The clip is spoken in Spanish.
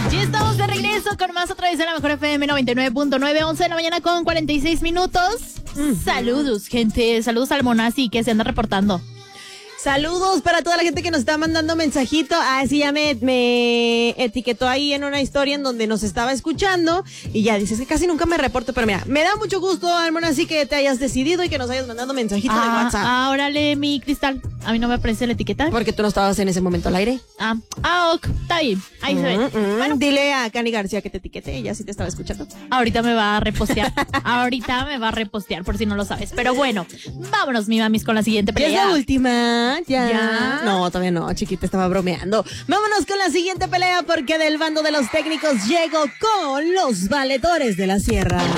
Ya estamos de regreso con más otra vez en la Mejor FM 99.9, 11 de la mañana con 46 minutos. Saludos, gente. Saludos al Monasi que se anda reportando. Saludos para toda la gente que nos está mandando mensajito. Sí, ya me etiquetó ahí en una historia en donde nos estaba escuchando. Y ya dices que casi nunca me reporto. Pero mira, me da mucho gusto, Almona, así que te hayas decidido y que nos hayas mandado mensajito de WhatsApp. Órale, mi Cristal. A mí no me aparece la etiqueta. Porque tú no estabas en ese momento al aire. Ok. Está bien. Ahí se ve. Bueno, dile a Cani García que te etiquete. Ella sí te estaba escuchando. Ahorita me va a repostear. Por si no lo sabes. Pero bueno, vámonos, mi mamis, con la siguiente pelea. ¿Ya es la última? ¿Ya? No, todavía no, chiquita, estaba bromeando. Vámonos con la siguiente pelea porque del bando de los técnicos llego con los valedores de la sierra.